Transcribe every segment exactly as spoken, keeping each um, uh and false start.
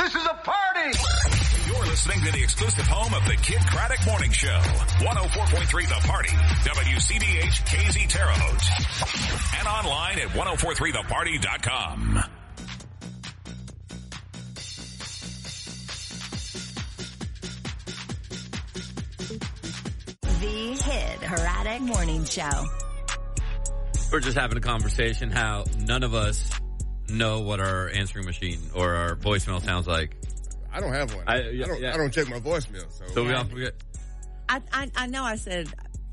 This is a party! You're listening to the exclusive home of the Kid Craddock Morning Show. one oh four point three The Party. W C B H K Z Terre Haute. And online at ten forty-three the party dot com. The Kid Craddock Morning Show. We're just having a conversation how none of us know what our answering machine or our voicemail sounds like. I don't have one. I, I, yeah, don't. yeah. I don't check my voicemail. So, So we Yeah. all forget. I, I, I know I said,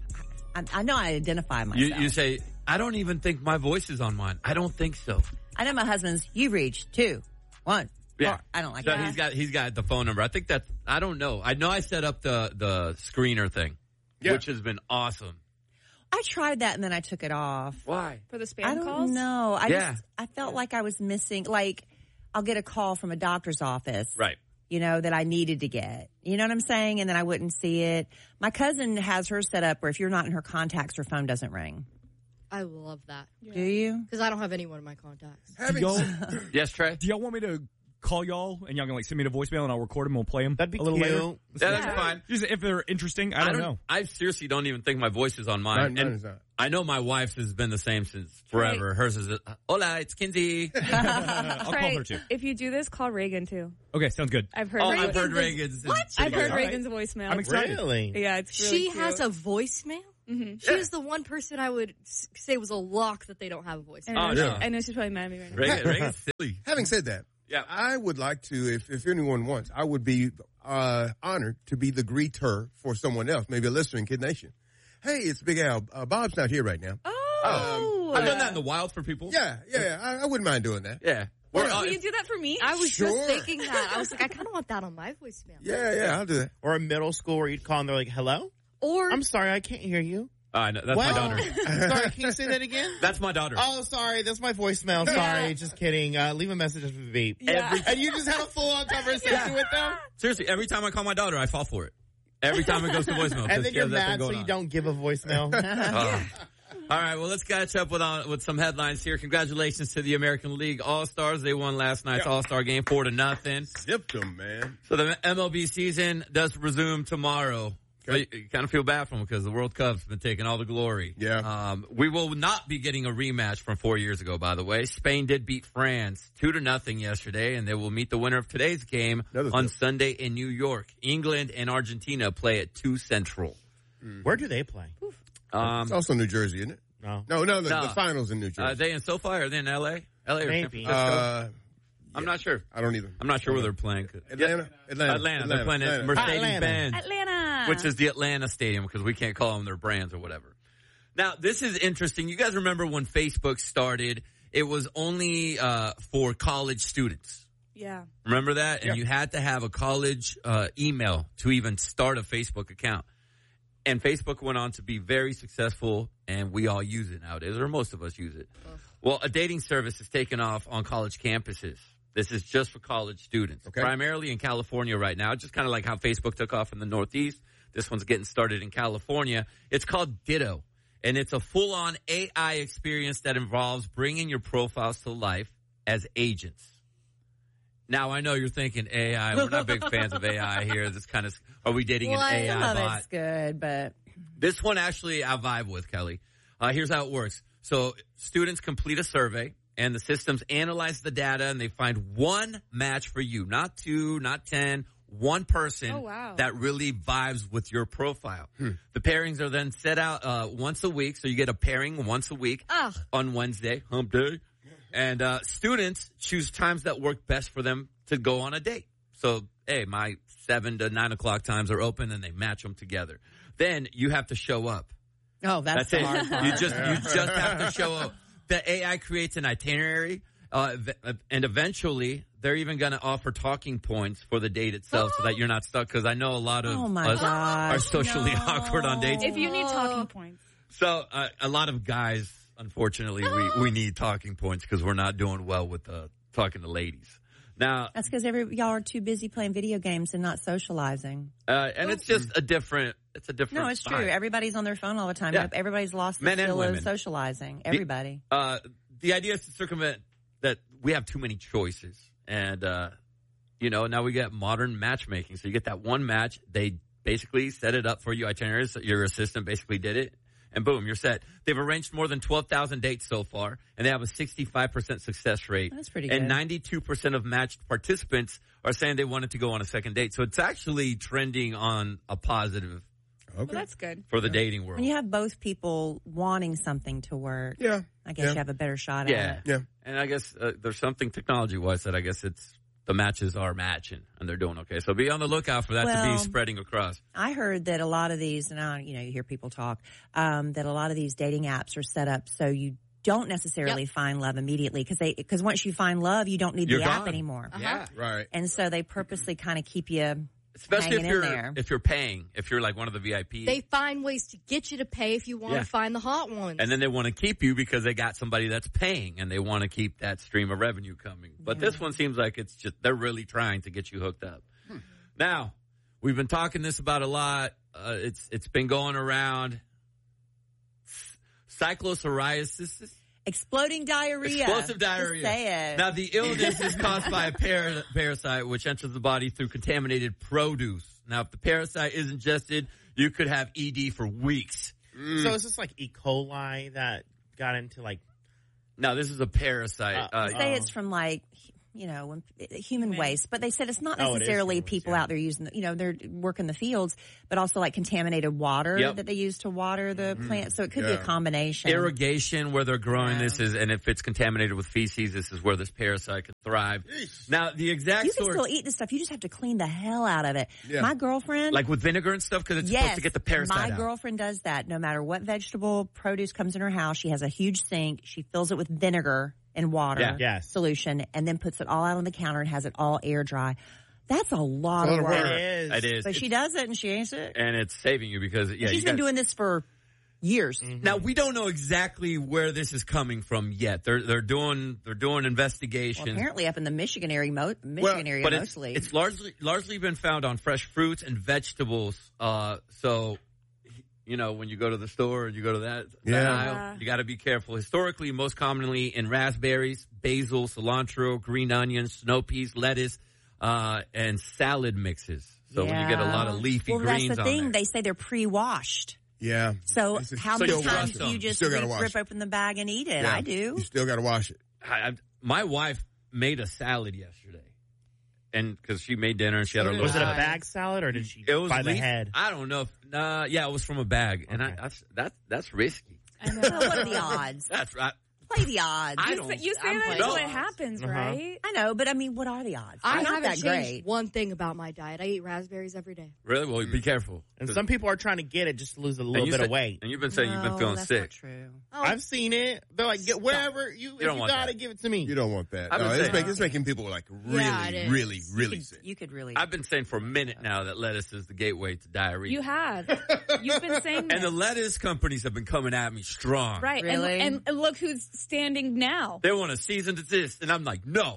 I, I know I identify myself. You, you say, I don't even think my voice is on mine. I don't think so. I know my husband's, you reached two, one, Yeah. four. I don't like So that. he's got he's got the phone number. I think that's, I don't know. I know I set up the, the screener thing, Yeah. which has been awesome. I tried that and then I took it off. Why? For the spam I don't calls? know. I Yeah. just, I felt like I was missing, like, I'll get a call from a doctor's office. Right. You know, that I needed to get. You know what I'm saying? And then I wouldn't see it. My cousin has her set up where if you're not in her contacts, her phone doesn't ring. I love that. Do you? Because I don't have anyone in my contacts. having, y'all, Yes, Trey? do y'all want me to call y'all and y'all can like send me the voicemail and I'll record them and we'll play them That'd be a little cute. later? Yeah, that's fine. Just if they're interesting, I don't, know. I seriously don't even think my voice is on mine. Mine- mine and is not. I know my wife's has been the same since forever. Right. Hers is, uh, hola, it's Kinsey. I'll Trey, call her too. if you do this, call Reagan too. Okay, sounds good. I've heard Oh, Reagan's, I've heard Reagan's. What? I've heard All right. Reagan's voicemail. I'm excited. Really? Yeah, it's really She cute. has a voicemail? Mm-hmm. She is the one person I would s- say was a lock that they don't have a voicemail. And Oh, I, know, no. I know she's probably mad at me right now. Reagan, Reagan's silly. having said that, Yeah. I would like to, if, if anyone wants, I would be uh, honored to be the greeter for someone else, maybe a listener in Kid Nation. Hey, it's Big Al. Uh, Bob's not here right now. Oh. I've done that in the wild for people. Yeah, yeah, I, I wouldn't mind doing that. Yeah. Well, Or, uh, Will you do that for me? I was Sure. just thinking that. I was like, I kind of want that on my voicemail. Yeah, yeah, I'll do that. Or a middle school where you'd call and they're like, hello? Or I'm sorry, I can't hear you. I know, that's Well, my daughter. sorry, can you say that again? That's my daughter. Oh, sorry, that's my voicemail. Sorry, just kidding. Uh, leave a message after the beep. Yeah. And you just had a full-on conversation with them? Seriously, every time I call my daughter, I fall for it. Every time it goes to voicemail. 'cause And then she you're has that thing mad so going you on. don't give a voicemail? Oh. All right, well, let's catch up with uh, with some headlines here. Congratulations to the American League All-Stars. They won last night's Yeah. All-Star game four to nothing. Zipped them, man. So the M L B season does resume tomorrow. So you, you kind of feel bad for them because the World Cup's been taking all the glory. Yeah. Um, we will not be getting a rematch from four years ago, by the way. Spain did beat France two to nothing yesterday, and they will meet the winner of today's game Another on zip. Sunday in New York. England and Argentina play at two Central. Where do they play? Um, It's also New Jersey, isn't it? No. No, no, the, No. the finals in New are Jersey. they in SoFi or are they in L A? L A or San Maybe. Francisco? Uh, I'm not sure. I don't either. I'm not sure where they're playing. Atlanta? Atlanta. Atlanta. They're playing at Atlanta. Mercedes-Benz. Atlanta. Which is the Atlanta Stadium because we can't call them their brands or whatever. Now, this is interesting. You guys remember when Facebook started, it was only uh, for college students. Yeah. Remember that? And Yeah. you had to have a college uh, email to even start a Facebook account. And Facebook went on to be very successful, and we all use it nowadays, or most of us use it. Well, a dating service is taken off on college campuses. This is just for college students, Okay. primarily in California right now, just kind of like how Facebook took off in the Northeast. This one's getting started in California. It's called Ditto, and it's a full-on A I experience that involves bringing your profiles to life as agents. Now, I know you're thinking A I. We're not big fans of A I here. This kind of, are we dating Well, an A I some of bot? it's good, but This one actually I vibe with, Kelly. Uh, here's how it works. So students complete a survey and the systems analyze the data and they find one match for you. Not two, not ten, one person Oh, wow. that really vibes with your profile. The pairings are then set out uh, once a week. So you get a pairing once a week Ugh. on Wednesday, hump day. And uh, students choose times that work best for them to go on a date. So, hey, my seven to nine o'clock times are open and they match them together. Then you have to show up. oh, that's, That's the it. hard part. You just you just have to show up. The A I creates an itinerary, uh, v- and eventually they're even going to offer talking points for the date itself, so that you're not stuck. Because I know a lot of Oh, my us gosh, are socially no. awkward on dates. If you need talking points. So uh, a lot of guys, unfortunately, we we need talking points because we're not doing well with uh, talking to ladies. Now, That's because every y'all are too busy playing video games and not socializing. uh, and it's just a different. It's a different. No, it's true. vibe. Everybody's on their phone all the time. Yeah. Everybody's lost the Men and skill of women. socializing. Everybody. Uh, the idea is to circumvent that we have too many choices. And, uh, you know, now we get modern matchmaking. So you get that one match. They basically set it up for you, itineraries. Your assistant basically did it. And boom, you're set. They've arranged more than twelve thousand dates so far, and they have a sixty-five percent success rate. That's pretty and good. And ninety-two percent of matched participants are saying they wanted to go on a second date. So it's actually trending on a positive Okay. Well, that's good. for the dating world. When you have both people wanting something to work, Yeah. I guess Yeah. you have a better shot Yeah. at it. Yeah. And I guess uh, there's something technology-wise that I guess it's the matches are matching, and they're doing okay. So be on the lookout for that to Well, be spreading across. I heard that a lot of these, and I, you know, you hear people talk, um, that a lot of these dating apps are set up so you don't necessarily find love immediately because they because once you find love, you don't need You're the app gone. anymore. Yeah. Right. And so they purposely kind of keep you Especially if hanging in you're there. if you're paying, if you're like one of the V I Ps. They find ways to get you to pay if you want Yeah. to find the hot ones. And then they want to keep you because they got somebody that's paying and they want to keep that stream of revenue coming. But this one seems like it's just, they're really trying to get you hooked up. Hmm. Now, we've been talking this about a lot. Uh, it's, it's been going around. Cyclopsoriasis. exploding diarrhea. Explosive diarrhea. Just say it. Now, the illness is caused by a par- parasite which enters the body through contaminated produce. Now, if the parasite is ingested, you could have E D for weeks. So is this like E. coli that got into like? Now, this is a parasite. Uh, Uh, They say Oh. it's from like, you know, when, human Human. waste, but they said it's not Oh, it is necessarily human waste, people yeah. out there using, the, you know, they're working the fields, but also like contaminated water Yep. that they use to water the plant. So it could be Yeah. a combination. irrigation where they're growing Yeah. this is, and if it's contaminated with feces, this is where this parasite can thrive. Now, the exact You can source, still eat this stuff. You just have to clean the hell out of it. Yeah. My girlfriend, like with vinegar and stuff, because it's yes, supposed to get the parasite my out. girlfriend does that. No matter what vegetable produce comes in her house, she has a huge sink. She fills it with vinegar and water Yeah. Yes. solution, and then puts it all out on the counter and has it all air dry. That's a lot, A lot of of work. work. It is. It is. But she does it, and she ain't sick. And it's saving you because, yeah, She's you been got- doing this for years. Now, we don't know exactly where this is coming from yet. They're they're doing they're doing Well, investigations. apparently up in the Michigan area, mo- Michigan Well, area but it's, mostly. it's largely largely been found on fresh fruits and vegetables. Uh, so, you know, when you go to the store and you go to that, that Yeah. aisle, you got to be careful. Historically, most commonly in raspberries, basil, cilantro, green onions, snow peas, lettuce, uh, and salad mixes. So when you get a lot of leafy well, greens that's the on thing. there. They say they're pre-washed. Yeah. So It's a- how So many you times wash do them. you You just still gotta rip, wash rip it. open the bag and eat it? Yeah. I do. You still got to wash it. I, I, my wife made a salad yesterday, and because she made dinner and she had her little. Was it a salad. bag salad or did she It was buy the leaf- head? I don't know. If, uh, yeah, it was from a bag, and Okay. I, I that that's risky. I know. Well, what are the odds? That's right. Play the odds. I You, don't- say, you say I'm that playing until the it odds. happens, Uh-huh. right? I know, but I mean, what are the odds? I They're not haven't that changed great. one thing about my diet. I eat raspberries every day. Really? Well, be careful. And some people are trying to get it just to lose a And little you bit say- of weight. And you've been saying you've been No, feeling that's sick. Not true. Oh, I've seen it. They're like, get wherever you, if don't you want got that. to give it to me. You don't want that. I've been No, it's, saying- make, it's making people like really, Yeah, it is. really, really sick. You could really. I've been saying for a minute now that lettuce is the gateway to diarrhea. You have. You've been saying and the this. lettuce companies have been coming at me strong. Right. Really? And, and look who's standing now. They want a season to this, and I'm like, no.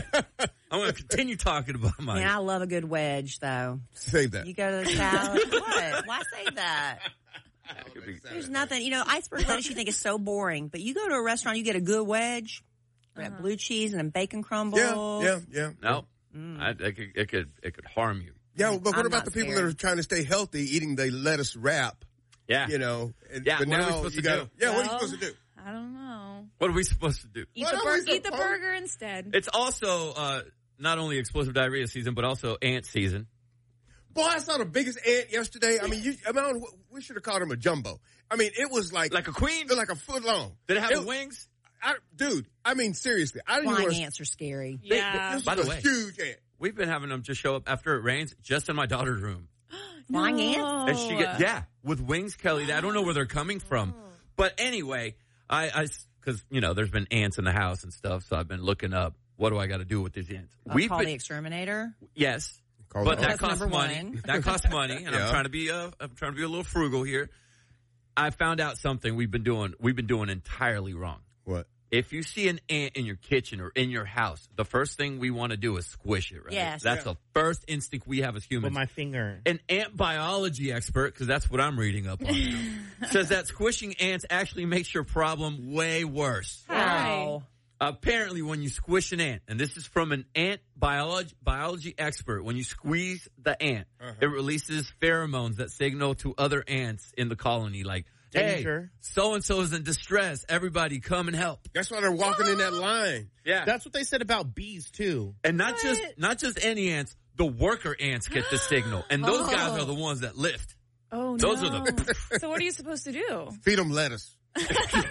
I'm going to continue talking about my. Man, I love a good wedge, though. Save that. You go to the salad. What? Why say that? Could be- There's nothing. You know, iceberg lettuce you think is so boring, but you go to a restaurant, you get a good wedge, we got blue cheese and a bacon crumble. Yeah, yeah, yeah. No, I, it, could, it could it could harm you. Yeah, but what I'm about not the people scared. that are trying to stay healthy, eating the lettuce wrap? Yeah. You know, and, Yeah, but what are we now supposed you to gotta, do? Yeah, what are you Well, supposed to do? I don't know. What are we supposed to do? Eat, What the, are bur- we eat the supposed- burger instead. It's also uh, not only explosive diarrhea season, but also ant season. Boy, I saw the biggest ant yesterday. I mean, you, I mean, we should have called him a jumbo. I mean, it was like Like a queen? like a foot long. Did it have It- wings? I, dude, I mean, seriously, I didn't Flying want to. ants are scary. Yeah. This By was the a way- huge ant. We've been having them just show up after it rains, just in my daughter's room. Flying ants? And she get, yeah, with wings, Kelly. I don't know where they're coming from. But anyway, I, I, because, you know, there's been ants in the house and stuff, so I've been looking up, what do I got to do with these ants? I'll We've call been, the exterminator. yes, Call but it- that That's costs number money. one. That costs money, and Yeah. I'm trying to be, uh, I'm trying to be a little frugal here. I found out something we've been doing, we've been doing entirely wrong. What? If you see an ant in your kitchen or in your house, the first thing we want to do is squish it, right? Yes. That's the first instinct we have as With humans. my finger. An ant biology expert, because that's what I'm reading up on, says that squishing ants actually makes your problem way worse. Hi. Wow. Apparently, when you squish an ant, and this is from an ant biology, biology expert, when you squeeze the ant, uh-huh. it releases pheromones that signal to other ants in the colony, like, Danger. hey, so-and-so is in distress. Everybody come and help. That's why they're walking in that line. Yeah. That's what they said about bees, too. And not what? just not just any ants, the worker ants get the signal. And those oh. guys are the ones that lift. Oh, those no. are the. So what are you supposed to do? Feed them lettuce. I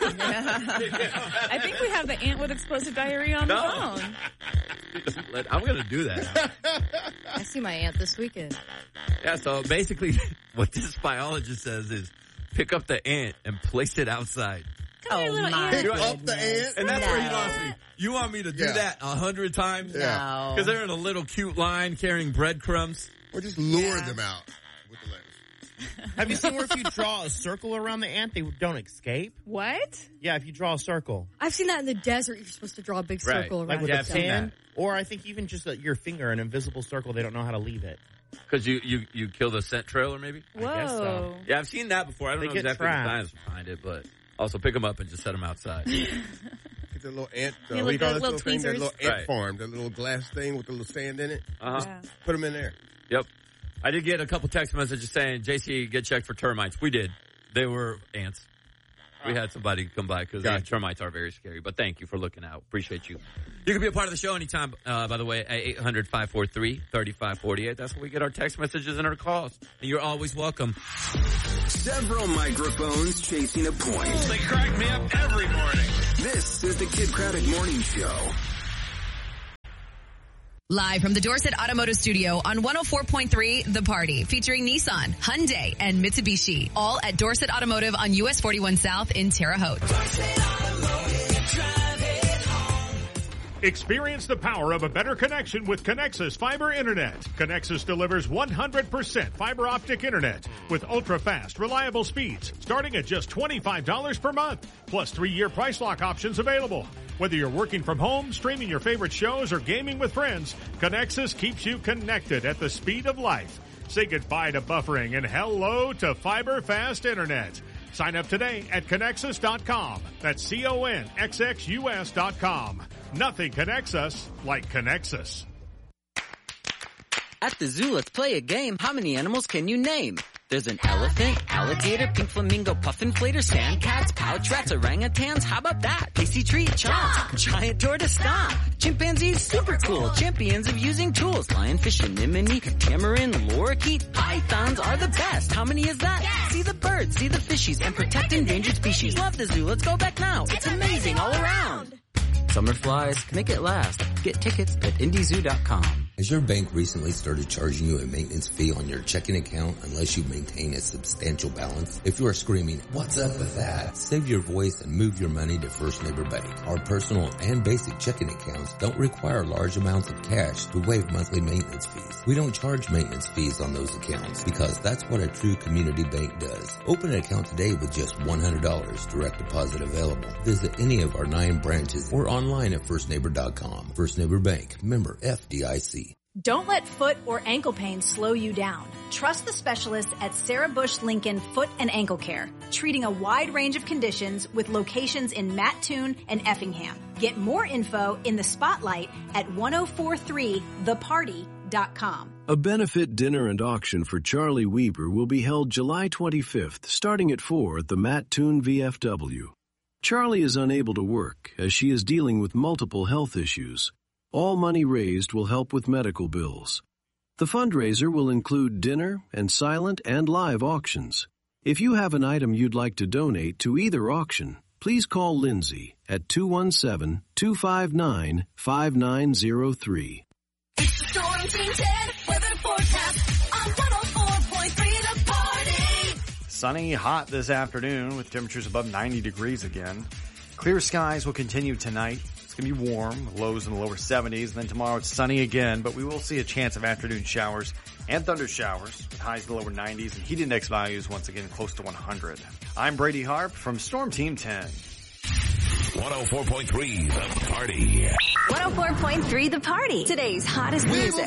think we have the ant with explosive diarrhea on no. the phone. I'm going to do that. I see my aunt this weekend. Yeah, so basically what this biologist says is pick up the ant and place it outside. Come here, oh, little my ant. Pick up the ant? And that's no. where he lost me. You want me to do yeah. that a hundred times? No. Because they're in a little cute line carrying breadcrumbs. Or just lure Yeah. them out with the lettuce. Have you seen where if you draw a circle around the ant, they don't escape? What? Yeah, if you draw a circle. I've seen that in the desert. You're supposed to draw a big Right. circle around Like with Yeah, a I've seen pen. Or I think even just a, your finger, an invisible circle, they don't know how to leave it. Because you, you, you kill the scent trailer, maybe? Whoa. guess so. Yeah, I've seen that before. I don't They know get exactly trapped. the science behind it, but also pick them up and just set them outside. Get the little ant, uh, Yeah, what do like you call the this little little thing? That tweezers. little ant Right. farm, that little glass thing with the little sand in it. Uh-huh. Yeah. Put them in there. Yep. I did get a couple text messages saying, J C, get checked for termites. We did. They were ants. We had somebody come by because Gotcha. termites are very scary. But thank you for looking out. Appreciate you. You can be a part of the show anytime, uh, by the way, at eight hundred, five four three, three five four eight. That's where we get our text messages and our calls. And you're always welcome. Several microphones chasing a point. They crack me up every morning. This is the Kid Craddock Morning Show. Live from the Dorset Automotive Studio on one oh four point three The Party, featuring Nissan, Hyundai, and Mitsubishi, all at Dorset Automotive on U S forty-one South in Terre Haute. Experience the power of a better connection with Connexus Fiber Internet. Connexus delivers one hundred percent fiber optic internet with ultra-fast, reliable speeds starting at just twenty-five dollars per month, plus three-year price lock options available. Whether you're working from home, streaming your favorite shows, or gaming with friends, Connexus keeps you connected at the speed of life. Say goodbye to buffering and hello to fiber fast internet. Sign up today at Connexus dot com. That's C O N X X U S dot com. Nothing connects us like Connexus. At the zoo, let's play a game. How many animals can you name? There's an elephant, alligator, pink flamingo, puffin flater, sand cats, pouch rats, orangutans. How about that? Tasty treat, chomp, giant tortoise stomp. Chimpanzees, super cool, champions of using tools. Lionfish, anemone, tamarin, lorikeet. Pythons are the best. How many is that? Yes. See the birds, see the fishies, and protect endangered species. Love the zoo. Let's go back now. It's, it's amazing all around. Summer flies, make it last. Get tickets at Indy Zoo dot com. Has your bank recently started charging you a maintenance fee on your checking account unless you maintain a substantial balance? If you are screaming, what's up with that? Save your voice and move your money to First Neighbor Bank. Our personal and basic checking accounts don't require large amounts of cash to waive monthly maintenance fees. We don't charge maintenance fees on those accounts because that's what a true community bank does. Open an account today with just one hundred dollars direct deposit available. Visit any of our nine branches or online at First Neighbor dot com. First Neighbor Bank, member F D I C. Don't let foot or ankle pain slow you down. Trust the specialists at Sarah Bush Lincoln Foot and Ankle Care, treating a wide range of conditions with locations in Mattoon and Effingham. Get more info in the spotlight at ten forty-three the party dot com. A benefit dinner and auction for Charlie Weber will be held July twenty-fifth, starting at four at the Mattoon V F W. Charlie is unable to work as she is dealing with multiple health issues. All money raised will help with medical bills. The fundraiser will include dinner and silent and live auctions. If you have an item you'd like to donate to either auction, please call Lindsay at two one seven, two five nine, five nine zero three. It's the Storm Team ten weather forecast on one oh four point three The Party. Sunny, hot this afternoon with temperatures above ninety degrees again. Clear skies will continue tonight. It's going to be warm, lows in the lower seventies. Then tomorrow it's sunny again, but we will see a chance of afternoon showers and thunder showers with highs in the lower nineties and heat index values once again close to one hundred. I'm Brady Harp from Storm Team ten. one oh four point three The Party. one oh four point three The Party. Today's hottest music.